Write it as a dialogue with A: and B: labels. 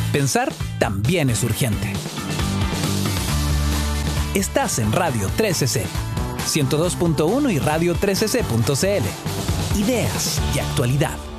A: Pensar también es urgente. Estás en Radio 13C, 102.1 y radio13c.cl. Ideas y actualidad.